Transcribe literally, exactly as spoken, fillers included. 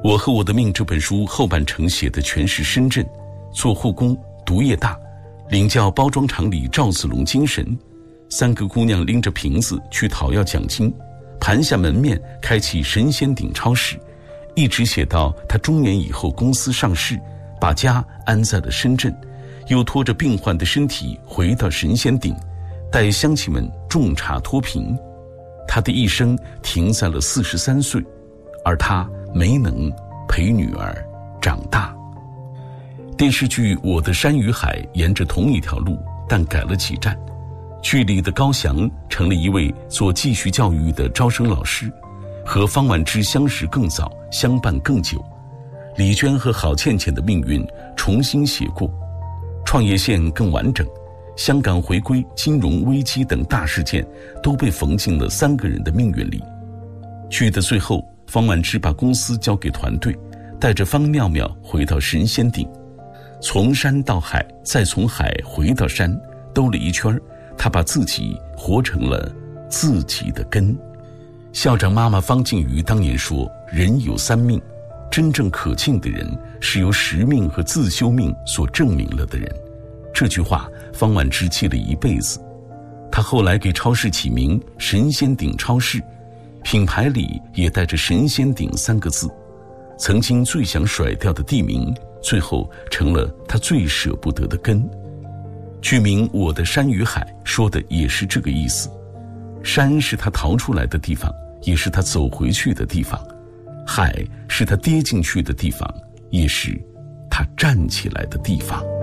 我和我的命这本书后半程写的全是深圳，做护工，毒业大，领教包装厂里赵子龙精神。三个姑娘拎着瓶子去讨要奖金，盘下门面开启神仙顶超市，一直写到他中年以后公司上市，把家安在了深圳，又拖着病患的身体回到神仙顶，带乡亲们种茶脱贫。他的一生停在了四十三岁，而他没能陪女儿长大。电视剧《我的山与海》沿着同一条路，但改了几站。剧里的高翔成了一位做继续教育的招生老师，和方婉之相识更早，相伴更久。李娟和郝倩倩的命运重新写过，创业线更完整，香港回归、金融危机等大事件都被缝进了三个人的命运里。剧的最后，方婉之把公司交给团队，带着方妙妙回到神仙顶，从山到海，再从海回到山，兜了一圈，他把自己活成了自己的根。校长妈妈方静瑜当年说，人有三命，真正可敬的人是由实命和自修命所证明了的人。这句话方婉之记了一辈子。他后来给超市起名神仙顶超市，品牌里也带着神仙顶三个字。曾经最想甩掉的地名，最后成了他最舍不得的根。剧名《我的山与海》说的也是这个意思。山是他逃出来的地方，也是他走回去的地方；海是他跌进去的地方，也是他站起来的地方。